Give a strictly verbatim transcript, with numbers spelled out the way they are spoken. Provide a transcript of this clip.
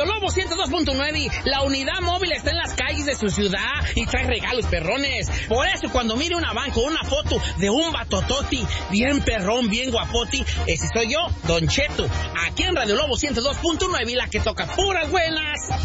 Radio Lobo ciento dos punto nueve, la unidad móvil está en las calles de su ciudad y trae regalos perrones. Por eso cuando mire una banca o una foto de un batototi bien perrón, bien guapoti, ese soy yo, Don Cheto, aquí en Radio Lobo ciento dos punto nueve, la que toca puras buenas.